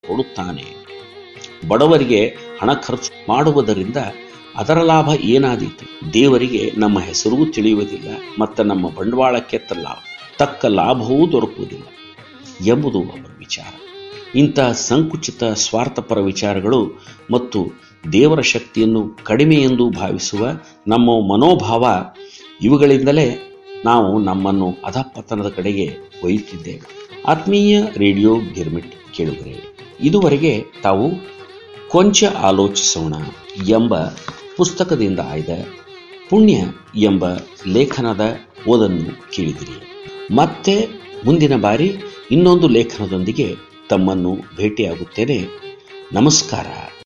ಕೊಡುತ್ತಾನೆ. ಬಡವರಿಗೆ ಹಣ ಖರ್ಚು ಮಾಡುವುದರಿಂದ ಅದರ ಲಾಭ ಏನಾದೀತು? ದೇವರಿಗೆ ನಮ್ಮ ಹೆಸರೂ ತಿಳಿಯುವುದಿಲ್ಲ ಮತ್ತು ನಮ್ಮ ಬಂಡವಾಳಕ್ಕೆ ತಕ್ಕ ಲಾಭವೂ ದೊರಕುವುದಿಲ್ಲ ಎಂಬುದು ಅವರ ವಿಚಾರ. ಇಂತಹ ಸಂಕುಚಿತ ಸ್ವಾರ್ಥಪರ ವಿಚಾರಗಳು ಮತ್ತು ದೇವರ ಶಕ್ತಿಯನ್ನು ಕಡಿಮೆ ಎಂದು ಭಾವಿಸುವ ನಮ್ಮ ಮನೋಭಾವ, ಇವುಗಳಿಂದಲೇ ನಾವು ನಮ್ಮನ್ನು ಅಧಪತನದ ಕಡೆಗೆ ಒಯ್ಯುತ್ತಿದ್ದೇವೆ. ಆತ್ಮೀಯ ರೇಡಿಯೋ ಗಿರ್ಮಿಟ್ ಕೇಳುಗರೆ, ಇದುವರೆಗೆ ತಾವು ಕೊಂಚ ಆಲೋಚಿಸೋಣ ಎಂಬ ಪುಸ್ತಕದಿಂದ ಆಯ್ದ ಪುಣ್ಯ ಎಂಬ ಲೇಖನದ ಓದನ್ನು ಕೇಳಿದಿರಿ. ಮತ್ತೆ ಮುಂದಿನ ಬಾರಿ ಇನ್ನೊಂದು ಲೇಖನದೊಂದಿಗೆ ತಮ್ಮನ್ನು ಭೇಟಿಯಾಗುತ್ತೇನೆ. ನಮಸ್ಕಾರ.